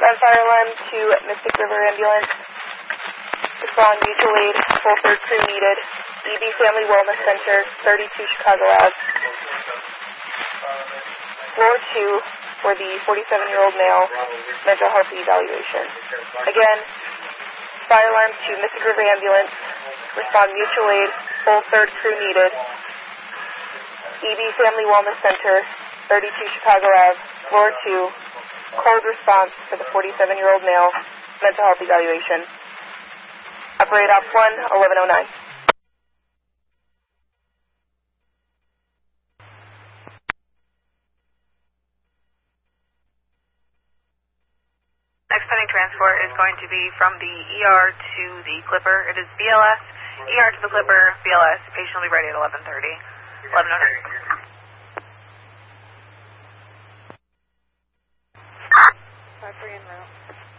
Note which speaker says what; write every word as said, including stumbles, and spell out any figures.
Speaker 1: One fire alarm to Mystic River Ambulance. Respond mutual aid, full third crew needed. E B Family Wellness Center, thirty-two Chicago Ave. Floor two for the forty-seven-year-old male, mental health evaluation. Again, fire alarm to Mystic River Ambulance. Respond mutual aid, full third crew needed. E B Family Wellness Center, thirty-two Chicago Ave. Floor two, cold response for the forty-seven-year-old male, mental health evaluation. Operate Ops one, eleven oh nine.
Speaker 2: Next pending transport is going to be from the E R to the Clipper. It is B L S, E R to the Clipper, B L S. Patient will be ready at eleven thirty. eleven oh nine.
Speaker 1: five three en route.